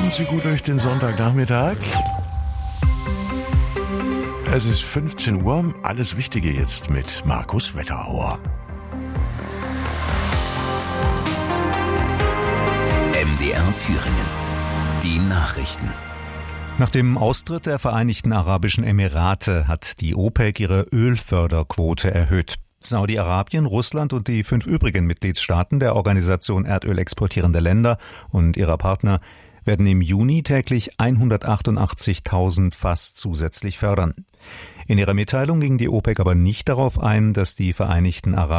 Kommen Sie gut durch den Sonntagnachmittag. Es ist 15 Uhr. Alles Wichtige jetzt mit Markus Wetterauer. MDR Thüringen. Die Nachrichten. Nach dem Austritt der Vereinigten Arabischen Emirate hat die OPEC ihre Ölförderquote erhöht. Saudi-Arabien, Russland und die 5 übrigen Mitgliedstaaten der Organisation Erdöl exportierender Länder und ihrer Partner werden im Juni täglich 188.000 Fass zusätzlich fördern. In ihrer Mitteilung ging die OPEC aber nicht darauf ein, dass die Vereinigten Arabischen